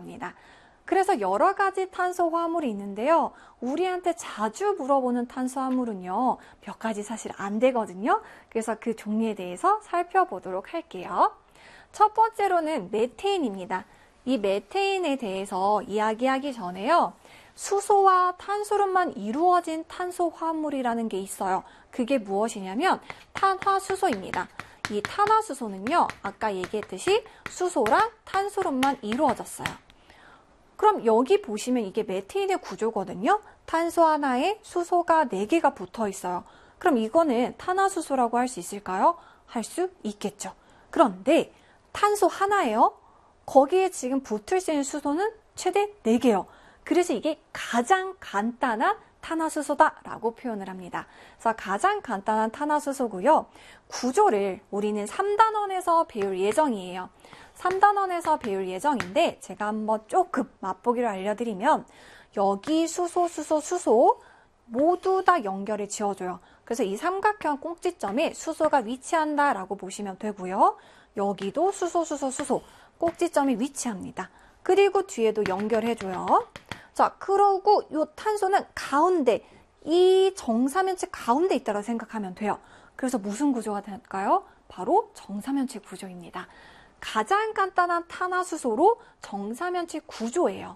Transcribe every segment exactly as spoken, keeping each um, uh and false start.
합니다. 그래서 여러 가지 탄소 화합물이 있는데요. 우리한테 자주 물어보는 탄소 화합물은요, 몇 가지 사실 안 되거든요. 그래서 그 종류에 대해서 살펴보도록 할게요. 첫 번째로는 메테인입니다. 이 메테인에 대해서 이야기하기 전에요, 수소와 탄소로만 이루어진 탄소 화합물이라는 게 있어요. 그게 무엇이냐면 탄화수소입니다. 이 탄화수소는요, 아까 얘기했듯이 수소랑 탄소로만 이루어졌어요. 그럼 여기 보시면 이게 메테인의 구조거든요. 탄소 하나에 수소가 네 개가 붙어 있어요. 그럼 이거는 탄화수소라고 할 수 있을까요? 할 수 있겠죠. 그런데 탄소 하나예요. 거기에 지금 붙을 수 있는 수소는 최대 네 개요. 그래서 이게 가장 간단한 탄화수소다라고 표현을 합니다. 그래서 가장 간단한 탄화수소고요. 구조를 우리는 삼 단원에서 배울 예정이에요. 삼 단원에서 배울 예정인데 제가 한번 조금 맛보기로 알려드리면 여기 수소, 수소, 수소 모두 다 연결을 지어줘요. 그래서 이 삼각형 꼭지점에 수소가 위치한다라고 보시면 되고요. 여기도 수소, 수소, 수소 꼭지점이 위치합니다. 그리고 뒤에도 연결해줘요. 자, 그러고 이 탄소는 가운데, 이 정사면체 가운데 있다고 생각하면 돼요. 그래서 무슨 구조가 될까요? 바로 정사면체 구조입니다. 가장 간단한 탄화수소로 정사면체 구조예요.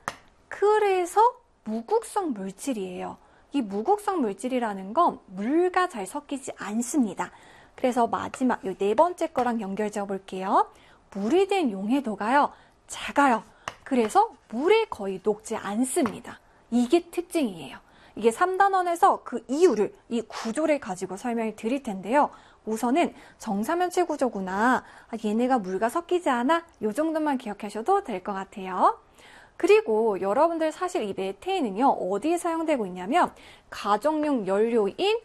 그래서 무극성 물질이에요. 이 무극성 물질이라는 건 물과 잘 섞이지 않습니다. 그래서 마지막 이 네 번째 거랑 연결 지어 볼게요. 물이 된 용해도가요, 작아요. 그래서 물에 거의 녹지 않습니다. 이게 특징이에요. 이게 삼 단원에서 그 이유를, 이 구조를 가지고 설명을 드릴 텐데요. 우선은 정사면체 구조구나. 아, 얘네가 물과 섞이지 않아? 이 정도만 기억하셔도 될 것 같아요. 그리고 여러분들 사실 이 메테인은요, 어디에 사용되고 있냐면 가정용 연료인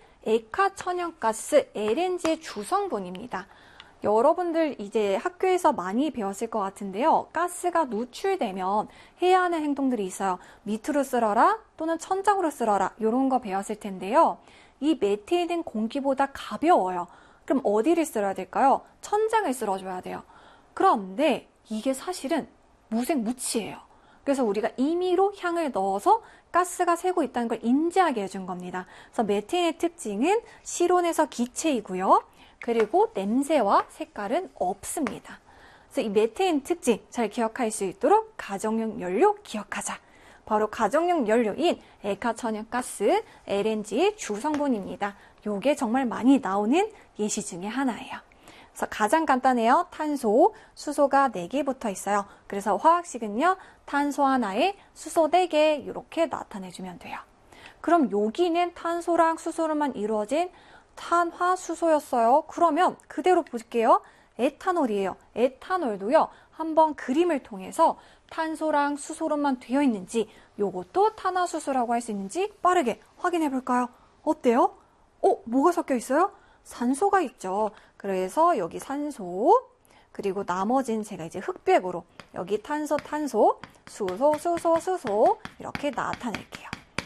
액화천연가스 엘엔지의 주성분입니다. 여러분들 이제 학교에서 많이 배웠을 것 같은데요. 가스가 누출되면 해야 하는 행동들이 있어요. 밑으로 쓸어라 또는 천장으로 쓸어라 이런 거 배웠을 텐데요. 이 메테인은 공기보다 가벼워요. 그럼 어디를 쓸어야 될까요? 천장을 쓸어줘야 돼요. 그런데 이게 사실은 무색무취예요. 그래서 우리가 임의로 향을 넣어서 가스가 새고 있다는 걸 인지하게 해준 겁니다. 그래서 메테인의 특징은 실온에서 기체이고요. 그리고 냄새와 색깔은 없습니다. 그래서 이 메테인 특징 잘 기억할 수 있도록 가정용 연료 기억하자. 바로 가정용 연료인 액화천연가스 엘엔지의 주성분입니다. 요게 정말 많이 나오는 예시 중에 하나예요. 그래서 가장 간단해요. 탄소, 수소가 네 개 붙어 있어요. 그래서 화학식은요, 탄소 하나에 수소 네 개 이렇게 나타내주면 돼요. 그럼 여기는 탄소랑 수소로만 이루어진 탄화수소였어요. 그러면 그대로 볼게요. 에탄올이에요. 에탄올도요, 한번 그림을 통해서 탄소랑 수소로만 되어 있는지, 요것도 탄화수소라고 할 수 있는지 빠르게 확인해 볼까요? 어때요? 어, 뭐가 섞여 있어요? 산소가 있죠. 그래서 여기 산소, 그리고 나머지는 제가 이제 흑백으로 여기 탄소, 탄소, 수소, 수소, 수소 이렇게 나타낼게요.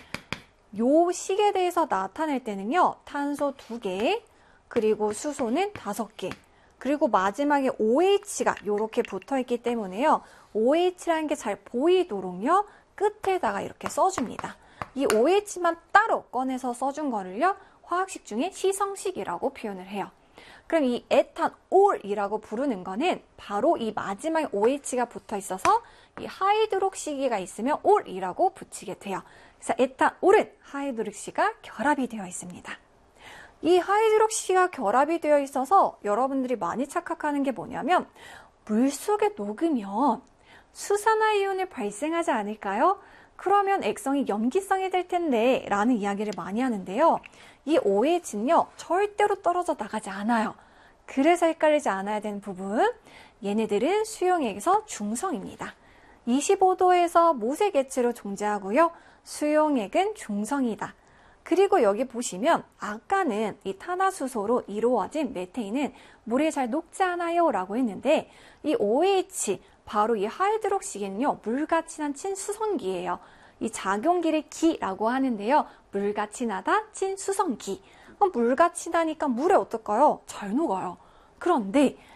요 식에 대해서 나타낼 때는요, 탄소 두 개, 그리고 수소는 다섯 개, 그리고 마지막에 오에이치가 이렇게 붙어 있기 때문에요, 오에이치라는 게 잘 보이도록요, 끝에다가 이렇게 써줍니다. 이 오에이치만 따로 꺼내서 써준 거를요, 화학식 중에 시성식이라고 표현을 해요. 그럼 이 에탄올이라고 부르는 거는 바로 이 마지막에 오에이치가 붙어 있어서 이 하이드록시기가 있으면 올이라고 붙이게 돼요. 그래서 에탄올은 하이드록시가 결합이 되어 있습니다. 이 하이드록시가 결합이 되어 있어서 여러분들이 많이 착각하는 게 뭐냐면 물속에 녹으면 수산화이온이 발생하지 않을까요? 그러면 액성이 염기성이 될 텐데 라는 이야기를 많이 하는데요. 이 오에이치는요, 절대로 떨어져 나가지 않아요. 그래서 헷갈리지 않아야 되는 부분, 얘네들은 수용액에서 중성입니다. 이십오 도에서 모색 액체로 존재하고요. 수용액은 중성이다. 그리고 여기 보시면 아까는 이 탄화수소로 이루어진 메테인은 물에 잘 녹지 않아요 라고 했는데, 이 오에이치, 바로 이 하이드록시겐은요, 물과 친한 친수성기예요. 이 작용기를 기라고 하는데요, 물과 친하다, 친수성기. 그럼 물과 친하니까 물에 어떨까요? 잘 녹아요. 그런데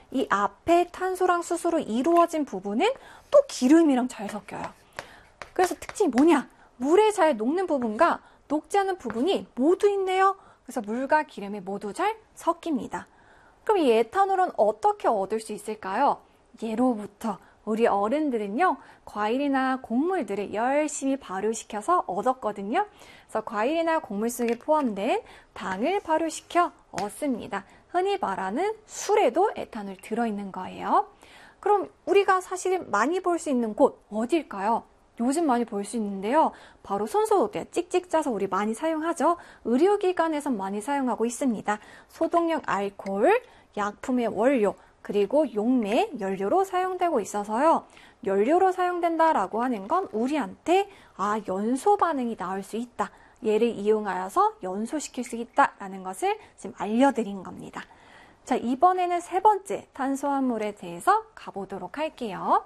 이 앞에 탄소랑 수소로 이루어진 부분은 또 기름이랑 잘 섞여요. 그래서 특징이 뭐냐? 물에 잘 녹는 부분과 녹지 않은 부분이 모두 있네요. 그래서 물과 기름이 모두 잘 섞입니다. 그럼 이 에탄올은 어떻게 얻을 수 있을까요? 예로부터 우리 어른들은요, 과일이나 곡물들을 열심히 발효시켜서 얻었거든요. 그래서 과일이나 곡물 속에 포함된 당을 발효시켜 얻습니다. 흔히 말하는 술에도 에탄올 들어있는 거예요. 그럼 우리가 사실 많이 볼 수 있는 곳 어딜까요? 요즘 많이 볼 수 있는데요. 바로 손소독제, 찍찍 짜서 우리 많이 사용하죠. 의료기관에서 많이 사용하고 있습니다. 소독용 알코올, 약품의 원료, 그리고 용매, 연료로 사용되고 있어서요. 연료로 사용된다라고 하는 건 우리한테 아, 연소 반응이 나올 수 있다. 얘를 이용하여서 연소시킬 수 있다라는 것을 지금 알려드린 겁니다. 자, 이번에는 세 번째 탄수화물에 대해서 가보도록 할게요.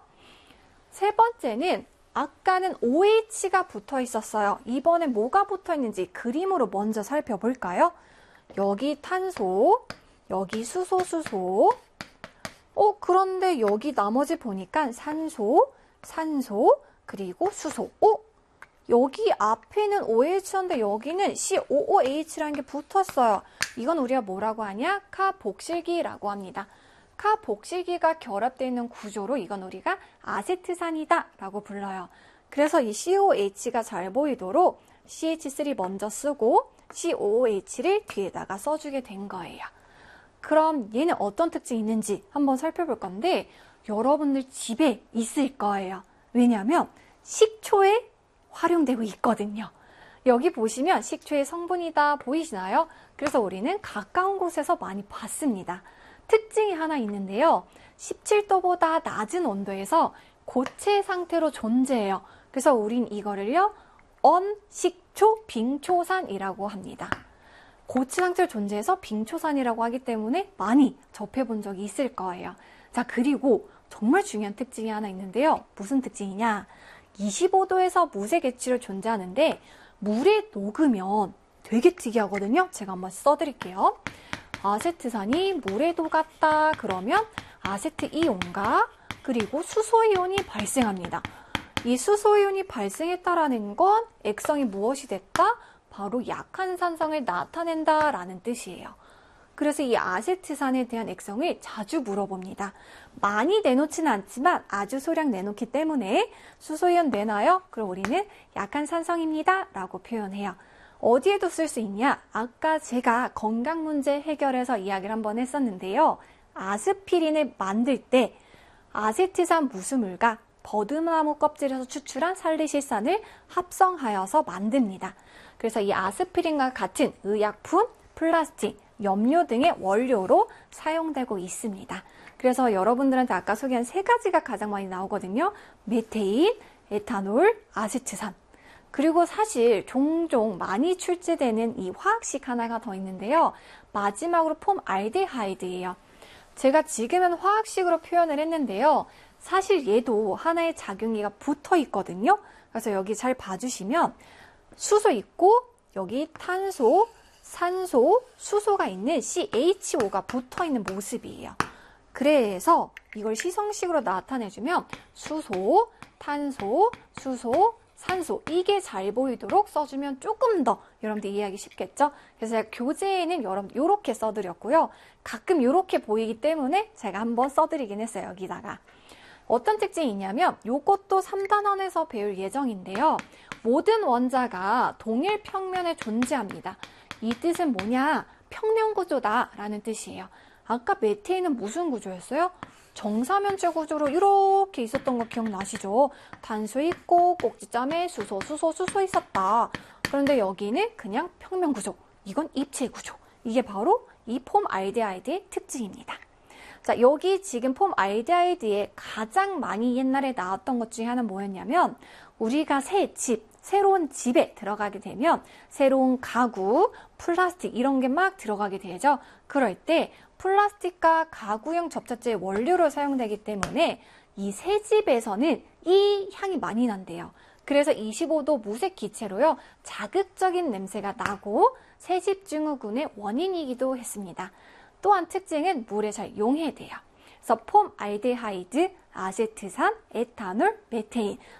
세 번째는 아까는 오에이치가 붙어 있었어요. 이번엔 뭐가 붙어 있는지 그림으로 먼저 살펴볼까요? 여기 탄소, 여기 수소, 수소. 어, 그런데 여기 나머지 보니까 산소, 산소, 그리고 수소. 어? 여기 앞에는 오에이치인데 여기는 씨오오에이치라는 게 붙었어요. 이건 우리가 뭐라고 하냐? 카복실기라고 합니다. 카복실기가 결합되어 있는 구조로 이건 우리가 아세트산이다 라고 불러요. 그래서 이 씨오에이치가 잘 보이도록 씨에이치 쓰리 먼저 쓰고 씨오오에이치를 뒤에다가 써주게 된 거예요. 그럼 얘는 어떤 특징이 있는지 한번 살펴볼 건데 여러분들 집에 있을 거예요. 왜냐하면 식초에 활용되고 있거든요. 여기 보시면 식초의 성분이다 보이시나요? 그래서 우리는 가까운 곳에서 많이 봤습니다. 특징이 하나 있는데요. 십칠 도보다 낮은 온도에서 고체 상태로 존재해요. 그래서 우린 이거를요, 언식초 빙초산이라고 합니다. 고체 상태로 존재해서 빙초산이라고 하기 때문에 많이 접해본 적이 있을 거예요. 자, 그리고 정말 중요한 특징이 하나 있는데요. 무슨 특징이냐? 이십오 도에서 무색 액체로 존재하는데 물에 녹으면 되게 특이하거든요. 제가 한번 써드릴게요. 아세트산이 물에 녹았다 그러면 아세트이온과 그리고 수소이온이 발생합니다. 이 수소이온이 발생했다라는 건 액성이 무엇이 됐다? 바로 약한 산성을 나타낸다라는 뜻이에요. 그래서 이 아세트산에 대한 액성을 자주 물어봅니다. 많이 내놓지는 않지만 아주 소량 내놓기 때문에 수소이온 내놔요? 그럼 우리는 약한 산성입니다 라고 표현해요. 어디에도 쓸 수 있냐? 아까 제가 건강 문제 해결해서 이야기를 한번 했었는데요. 아스피린을 만들 때 아세트산 무수물과 버드나무 껍질에서 추출한 살리실산을 합성하여서 만듭니다. 그래서 이 아스피린과 같은 의약품, 플라스틱, 염료 등의 원료로 사용되고 있습니다. 그래서 여러분들한테 아까 소개한 세 가지가 가장 많이 나오거든요. 메테인, 에탄올, 아세트산. 그리고 사실 종종 많이 출제되는 이 화학식 하나가 더 있는데요. 마지막으로 폼알데하이드예요. 제가 지금은 화학식으로 표현을 했는데요. 사실 얘도 하나의 작용기가 붙어 있거든요. 그래서 여기 잘 봐주시면 수소 있고 여기 탄소, 산소, 수소가 있는 씨에이치오가 붙어 있는 모습이에요. 그래서 이걸 시성식으로 나타내주면 수소, 탄소, 수소, 산소 이게 잘 보이도록 써주면 조금 더 여러분들 이해하기 쉽겠죠? 그래서 제가 교재에는 여러분들 이렇게 써드렸고요. 가끔 이렇게 보이기 때문에 제가 한번 써드리긴 했어요. 여기다가. 어떤 특징이 있냐면 이것도 삼 단원에서 배울 예정인데요. 모든 원자가 동일 평면에 존재합니다. 이 뜻은 뭐냐? 평면구조다라는 뜻이에요. 아까 메테인은 무슨 구조였어요? 정사면체 구조로 이렇게 있었던 거 기억나시죠? 탄소 있고 꼭지점에 수소, 수소, 수소 있었다. 그런데 여기는 그냥 평면 구조. 이건 입체 구조. 이게 바로 이 폼알데하이드의 특징입니다. 자, 여기 지금 폼알데하이드에 가장 많이 옛날에 나왔던 것 중에 하나는 뭐였냐면 우리가 새 집, 새로운 집에 들어가게 되면 새로운 가구, 플라스틱 이런 게 막 들어가게 되죠. 그럴 때 플라스틱과 가구용 접착제의 원료로 사용되기 때문에 이 새 집에서는 이 향이 많이 난대요. 그래서 이십오 도 무색 기체로요. 자극적인 냄새가 나고 새집 증후군의 원인이기도 했습니다. 또한 특징은 물에 잘 용해돼요. 그래서 폼알데하이드, 아세트산, 에탄올, 메테인.